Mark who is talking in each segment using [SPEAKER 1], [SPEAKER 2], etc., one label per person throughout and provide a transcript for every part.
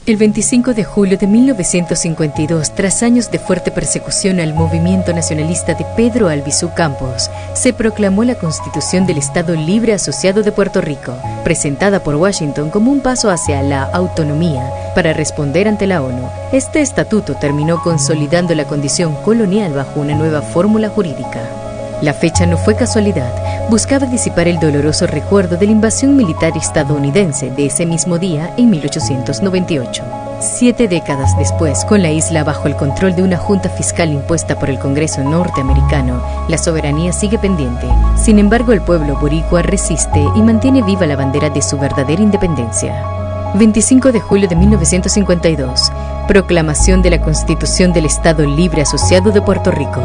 [SPEAKER 1] El 25 de julio de 1952, tras años de fuerte persecución al movimiento nacionalista de Pedro Albizu Campos, se proclamó la Constitución del Estado Libre Asociado de Puerto Rico, presentada por Washington como un paso hacia la autonomía para responder ante la ONU. Este estatuto terminó consolidando la condición colonial bajo una nueva fórmula jurídica. La fecha no fue casualidad, buscaba disipar el doloroso recuerdo de la invasión militar estadounidense de ese mismo día en 1898. 7 décadas después, con la isla bajo el control de una junta fiscal impuesta por el Congreso norteamericano, la soberanía sigue pendiente. Sin embargo, el pueblo boricua resiste y mantiene viva la bandera de su verdadera independencia. 25 de julio de 1952, proclamación de la Constitución del Estado Libre Asociado de Puerto Rico.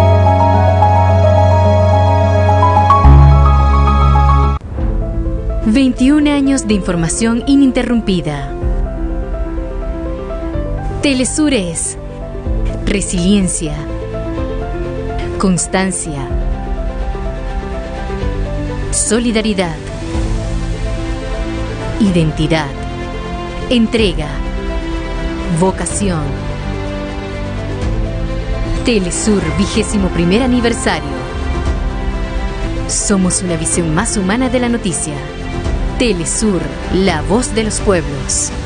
[SPEAKER 1] ...21 años de información ininterrumpida. Telesur es resiliencia, constancia, solidaridad, identidad, entrega, vocación. Telesur 21º aniversario. Somos una visión más humana de la noticia. Telesur, la voz de los pueblos.